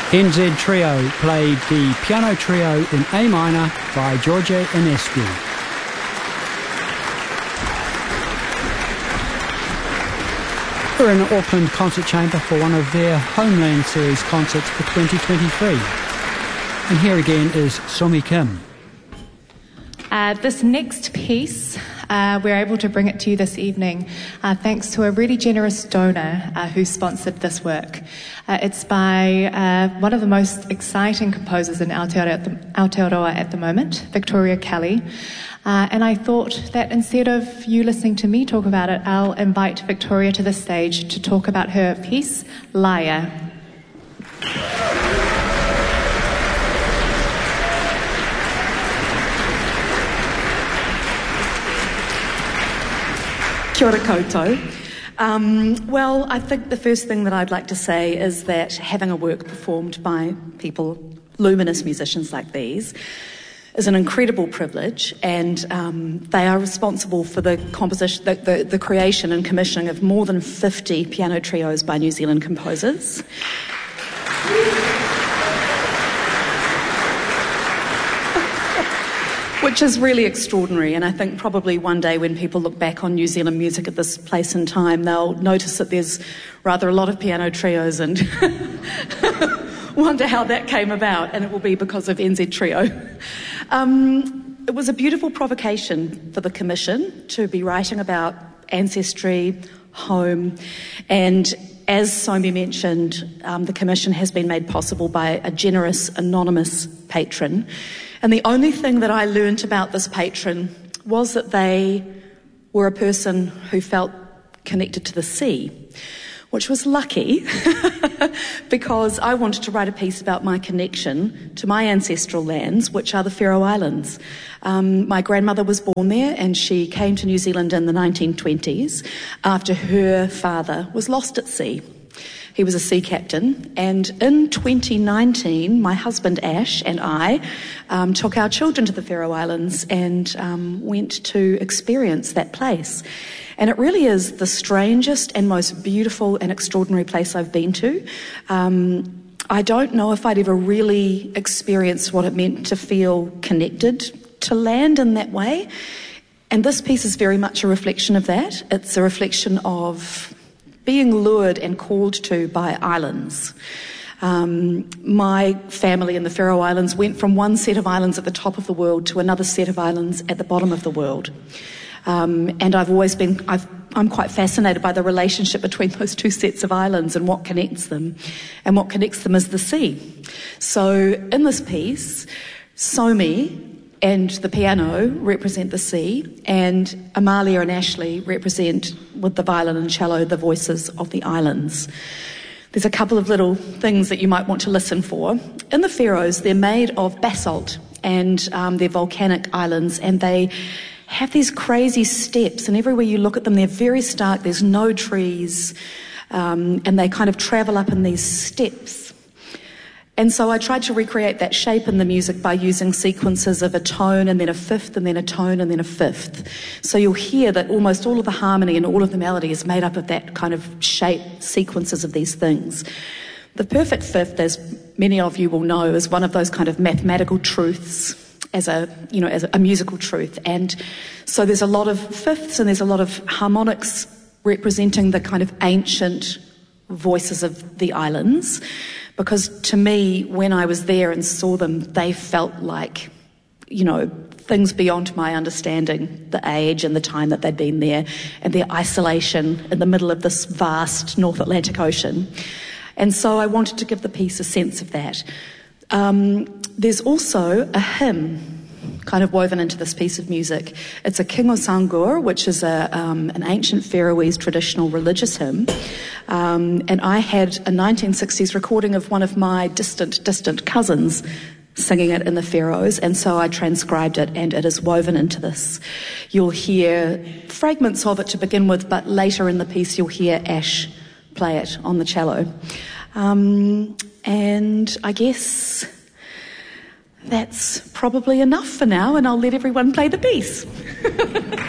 NZ Trio played the piano trio in A minor by George Enescu. We're in the Auckland Concert Chamber for one of their Homeland Series concerts for 2023. And here again is Somi Kim. This next piece, we're able to bring it to you this evening thanks to a really generous donor who sponsored this work. It's by one of the most exciting composers in Aotearoa at the moment, Victoria Kelly. And I thought that instead of you listening to me talk about it, I'll invite Victoria to the stage to talk about her piece, Liar. Kia ora koutou. Well, I think the first thing that I'd like to say is that having a work performed by people, luminous musicians like these, is an incredible privilege, and they are responsible for the composition, the creation and commissioning of more than 50 piano trios by New Zealand composers. Which is really extraordinary, and I think probably one day when people look back on New Zealand music at this place and time, they'll notice that there's rather a lot of piano trios and wonder how that came about, and it will be because of NZ Trio. It was a beautiful provocation for the Commission to be writing about ancestry, home, and as Somi mentioned, the Commission has been made possible by a generous, anonymous patron. And the only thing that I learnt about this patron was that they were a person who felt connected to the sea, which was lucky because I wanted to write a piece about my connection to my ancestral lands, which are the Faroe Islands. My grandmother was born there, and she came to New Zealand in the 1920s after her father was lost at sea. He was a sea captain, and in 2019, my husband Ash and I took our children to the Faroe Islands and went to experience that place. And it really is the strangest and most beautiful and extraordinary place I've been to. I don't know if I'd ever really experienced what it meant to feel connected to land in that way. And this piece is very much a reflection of that. It's a reflection of being lured and called to by islands. My family in the Faroe Islands went from one set of islands at the top of the world to another set of islands at the bottom of the world. And I'm quite fascinated by the relationship between those two sets of islands and what connects them. And what connects them is the sea. So in this piece, Somi and the piano represent the sea, and Amalia and Ashley represent, with the violin and cello, the voices of the islands. There's a couple of little things that you might want to listen for. In the Faroes, they're made of basalt, and they're volcanic islands, and they have these crazy steps, and everywhere you look at them, they're very stark. There's no trees, and they kind of travel up in these steps. And so I tried to recreate that shape in the music by using sequences of a tone and then a fifth and then a tone and then a fifth. So you'll hear that almost all of the harmony and all of the melody is made up of that kind of shape, sequences of these things. The perfect fifth, as many of you will know, is one of those kind of mathematical truths as a musical truth. And so there's a lot of fifths and there's a lot of harmonics representing the kind of ancient voices of the islands. Because to me, when I was there and saw them, they felt like, things beyond my understanding, the age and the time that they'd been there, and their isolation in the middle of this vast North Atlantic Ocean. And so I wanted to give the piece a sense of that. There's also a hymn kind of woven into this piece of music. It's a King o Sangur, which is an ancient Faroese traditional religious hymn. And I had a 1960s recording of one of my distant cousins singing it in the Faroes, and so I transcribed it, and it is woven into this. You'll hear fragments of it to begin with, but later in the piece you'll hear Ash play it on the cello. And I guess that's probably enough for now, and I'll let everyone play the piece.